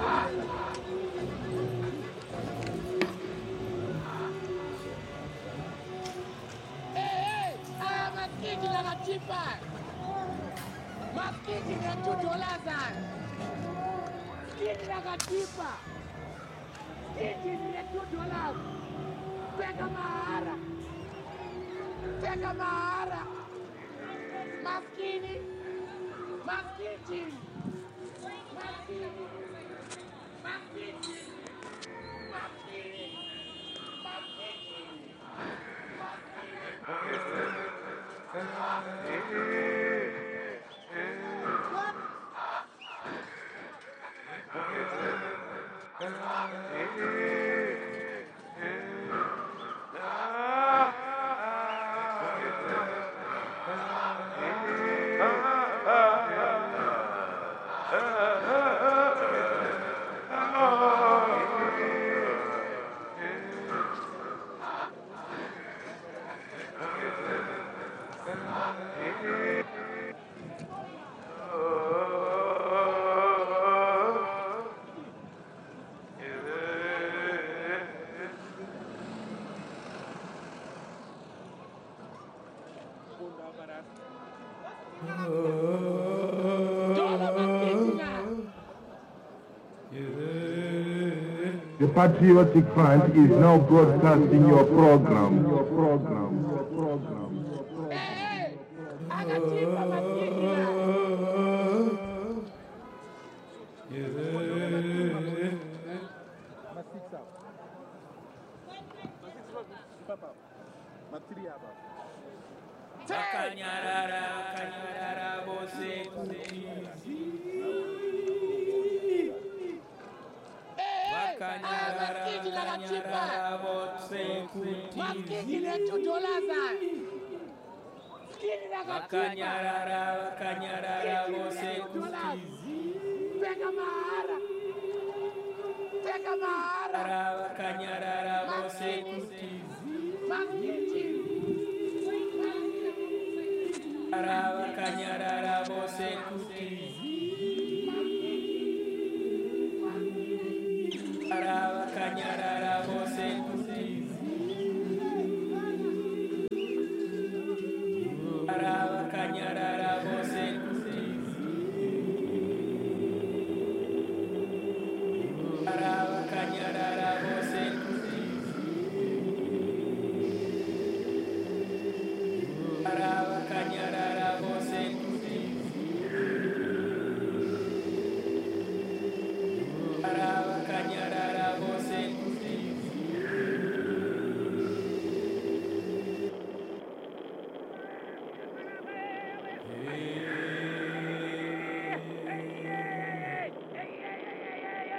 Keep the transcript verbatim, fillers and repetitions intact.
Maskiti na katipa. Maskiti ni tutolaza. Maskiti na katipa. Maskiti ni tutolaza. Pega mahara. Pega mahara. Maskini. Maskiti. Maskini. Maskiti. Maskini. The Patriotic Front is now broadcasting your program. Your program. Your program. Hey, akatipa maskini. Kanyarara, kanyarara, bose kutizi. Kanyarara, kanyarara, bose kutizi. Maskini ni tutolaza. Maskini na katipa. Kanyarara, kanyarara, bose kutizi. Pega mahara. Pega mahara. Kanyarara, bose kutizi. Maskini. Kanyarara, bose kutizi.